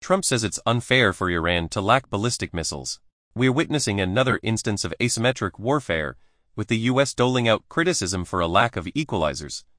Trump says it's unfair for Iran to lack ballistic missiles. We're witnessing another instance of asymmetric warfare, with the US doling out criticism for a lack of equalizers.